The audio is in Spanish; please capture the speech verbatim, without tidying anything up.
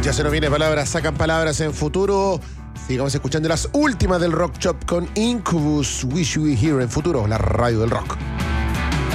Ya se nos viene palabras, sacan palabras en futuro. Sigamos escuchando las últimas del Rock Shop con Incubus, Wish You Were Here en Futuro, la radio del rock.